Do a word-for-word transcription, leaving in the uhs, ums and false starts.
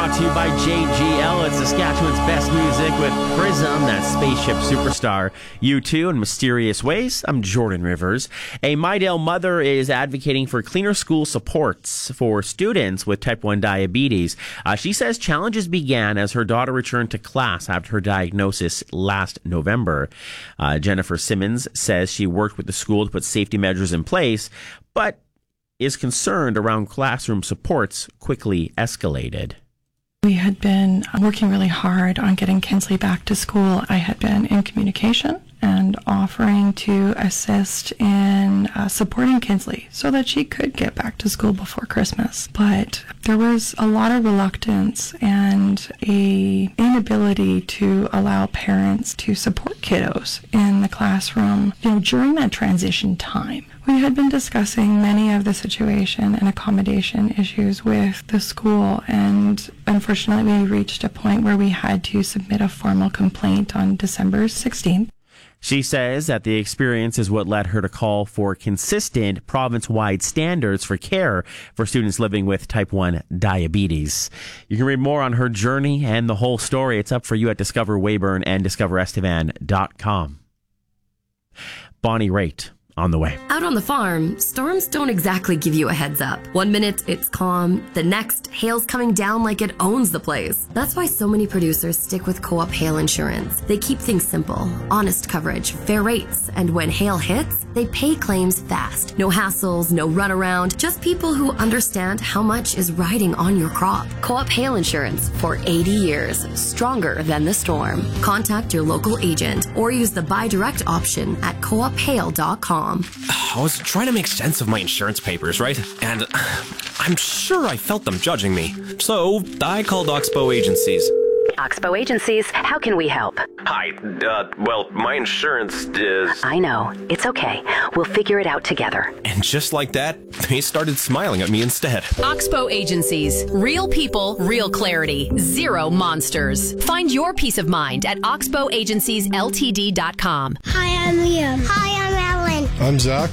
brought to you by J G L. It's Saskatchewan's best music with Prism, that spaceship superstar. U two in Mysterious Ways. I'm Jordan Rivers. A Mydale mother is advocating for cleaner school supports for students with type one diabetes. Uh, she says challenges began as her daughter returned to class after her diagnosis last November. Uh, Jennifer Simmons says she worked with the school to put safety measures in place, but is concerned around classroom supports quickly escalated. We had been working really hard on getting Kinsley back to school. I had been in communication and offering to assist in uh, supporting Kinsley so that she could get back to school before Christmas. But there was a lot of reluctance and a inability to allow parents to support kiddos in the classroom, you know, during that transition time. We had been discussing many of the situation and accommodation issues with the school, and unfortunately we reached a point where we had to submit a formal complaint on December sixteenth. She says that the experience is what led her to call for consistent province-wide standards for care for students living with type one diabetes. You can read more on her journey and the whole story. It's up for you at Discover Weyburn and discover estevan dot com. Bonnie Raitt on the way. Out on the farm, storms don't exactly give you a heads up. One minute it's calm, the next hail's coming down like it owns the place. That's why so many producers stick with Co-op Hail Insurance. They keep things simple, honest coverage, fair rates, and when hail hits, they pay claims fast. No hassles, no runaround, just people who understand how much is riding on your crop. Co-op Hail Insurance for eighty years, stronger than the storm. Contact your local agent or use the buy direct option at co op hail dot com. I was trying to make sense of my insurance papers, right? And I'm sure I felt them judging me. So I called Oxbow Agencies. Oxbow Agencies, how can we help? Hi, uh, well, my insurance is... I know. It's okay. We'll figure it out together. And just like that, they started smiling at me instead. Oxbow Agencies. Real people, real clarity. Zero monsters. Find your peace of mind at oxbow agencies l t d dot com. Hi, I'm Liam. Hi, I'm Ellen. I'm Zach.